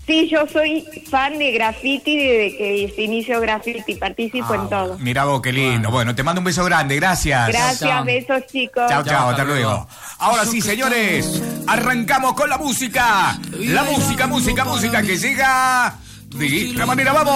Sí, yo soy fan de graffiti desde que se inició graffiti, participo en todo. Mirá vos, qué lindo. Bueno, te mando un beso grande, gracias. Gracias, besos chicos. Chao, hasta luego. Ahora sí, señores, arrancamos con la música. La música que llega de esta manera, vamos.